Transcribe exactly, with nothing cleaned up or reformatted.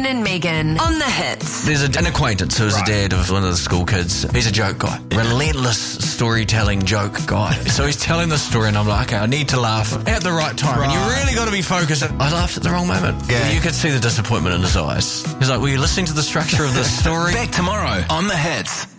and Megan on the hits. There's an acquaintance who's right. a dad of one of the school kids. He's a joke guy. Yeah. Relentless storytelling joke guy. So he's telling the story and I'm like, okay, I need to laugh at the right time. Right. And you really got to be focused. I laughed at the wrong moment. Yeah. You could see the disappointment in his eyes. He's like, were you listening to the structure of the story? Back tomorrow on the hits.